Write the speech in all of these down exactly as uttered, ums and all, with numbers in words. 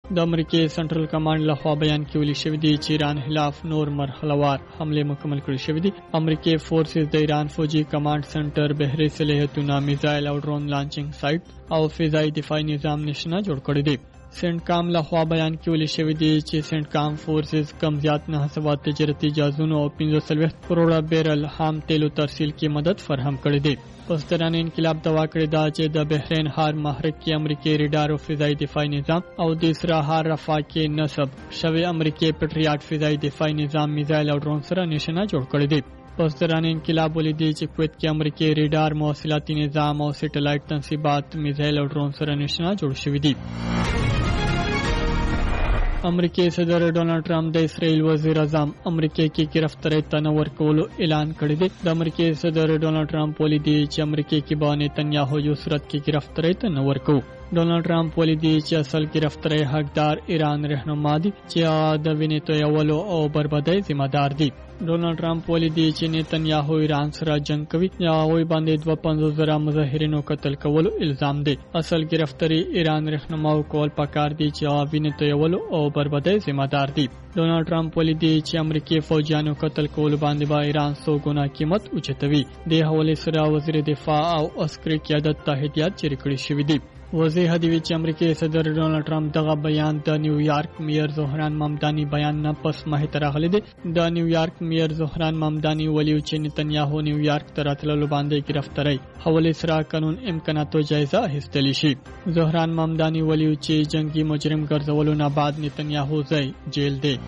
د امریکای سنټرل کمانډ لخوا بیان کې ویل شوی دی چې ایران خلاف نور مرحلهوار حمله مکمل کړې شوې دي. امریکای فورسز د ایران فوجي کمانډ سنټر، بحري صلاحیتونه، میزایل او ډرون لانچینګ سایټ او فضایي دفاعي نظام نشانه جوړ کړی دی. سنټ کام لخوا بیان کې ویل شوی دی چې سنټ کام فورسز کم زیات نه سوا تجارتي جازونو او پنځه سلويخ کروڑه بیرل خام تیلو ترسیل کې مدد فراهم کړې دی. پسدران انقلاب دوا کړی دا چې د بحرین هار محرک کې امریکای ریډار او فضایي دفاعي نظام او د اسرا هار رفا کې نصب شوی امریکای پټریاټ فضایي دفاعي نظام میزایل او ډرون سره نشانه جوړ کړی دی. پسدران انقلاب ولیدي چې کویت کې امریکای ریډار، مواصلاتي نظام او سټلایټ تنصیبات میزایل او ډرون سره نشانه جوړ شوی دي. امریکای صدر ډونالډ ټرمپ د اسرائیل وزیر اعظم امریکای کې گرفتاری ته نه ورکولو اعلان کړی دی. د امریکای صدر ډونالډ ټرمپ ولیدي چې امریکای کې باندې نتنیاهو یو صورت کې گرفتاری ته نه ورکو. ډونالډ ټرمپ ولیدي چې اصل گرفتاری حقدار ایران رهنما دي چې د وینې تویولو او بربادۍ ذمہ دار دي. ډونالډ ټرمپ ولیدي چې نتنیاهو ایران سره جنگ کوي یا هغوی باندې دوه پنځوس زره مظاهرینو قتل کولو الزام دی. اصل گرفتاری ایران رهنماو کول پکار دي چې هغه وینې تویولو او بربادۍ ذمہ دار دي. ډونالډ ټرمپ ولیدي چې امریکای فوجیانو قتل کول باندې با ایران سو ګنا قیمت اوچتوي. د حواله سره وزیر دفاع او عسکري قیادت ته هدایت جاری کړی شوی دی. وضاحت دی چې امریکای صدر ډونالډ ټرمپ دغه بیان د نیویارک میر زهران ممداني بیان نه پس مه تر راغلی دی. د نیویارک میر زهران ممداني ولیو چې نتنیاهو نیویارک ته راتللو باندې گرفتاری حواله سره قانون امکاناتو جایزه اخیستل شي. زهران ممداني ولیو چې جنگي مجرم ګرځولو نه بعد نتنیاهو ځای جیل دی.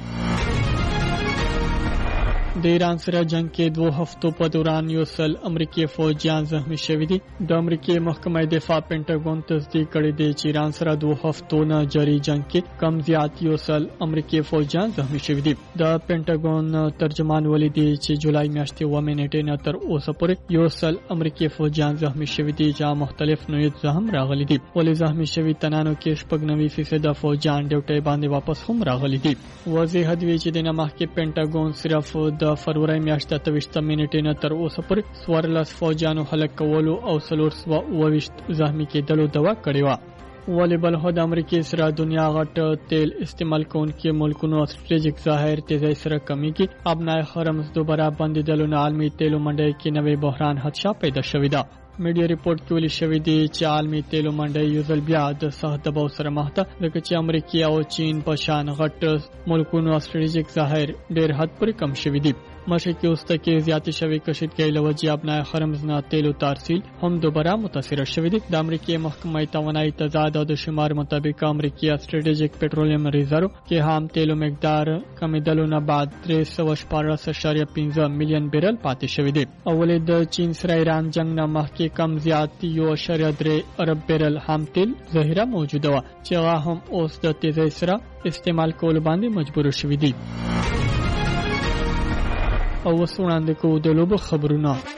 د ایران سره جنگ کې دوه هفتو په دوران یو سل امریکای فوجیان زخمی شوي دي. د امریکای محکمه دفاع پینټاګون تصدیق کړی دی چې ایران سره دوه هفتو نه جاری جنگ کې کم زیات یو سل امریکای فوجیان زخمی شوي دي. د پینټاګون ترجمان ولیدي چې جولای میاشتې اوه نیټې نه تر اوسه پورې یو سل امریکای فوجیان زخمی شوي دي چې مختلف نوعیت زخم راغلي دي. ولې زخمی شوي تنانو کې شپږ نوي فیصد فوجیان ډیوټي باندې واپس هم راغلي دي. وضاحت وی چې د نمخ کې پینټاګون صرف د فروری میاشت ته وشته منټې نه تر اوسه پورې سوارلس فوجیانو هلاک کولو او څلور سوه اوه ویشت زخمی کېدلو دوا کړې وه. ولې بل خو د امریکای سره دنیا غټ تیل استعمال کوونکي ملکونو استراتیژیک ظاهر تیزی سره کمی کې ابنای خرمز دوباره بندیدلو نه عالمي تیلو منډۍ کې نوې بحران خدشه پیدا شوې ده. میډیا ریپورت کې ویل شوی دی چې عالمي تیلو منډۍ یو ځل بیا د سخت دباو سره مخ ده ځکه چې امریکا او چین په شان غټ ملکونو استراتیژیک ظاهر ډېر حد پورې کم شوی دی. مشرقي وسطه کې زیاتې شوی کشیدګۍ له وجې ابنای خرمز نه تیلو ترسیل هم دوباره متاثر شوی دی. د امریکای محکمه توانایي تضاد او د شمار مطابق امریکای استراتیژیک پټرولیم ریزرو کې هم تیلو مقدار کمیدلو نه بعد درې سوه شپاړس اعشاریه پنځه میلیون بیرل پاتې شوی دی. اولې د چین سره ایران جنگ نه مخکې کم زیات یو اعشاریه درې ارب بیرل هم تیل ذخیره موجوده وه چې هغه هم اوس د تیزۍ سره استعمال کول باندې مجبور شوي دي. او وسوړاندې کو د لوبو خبرونه.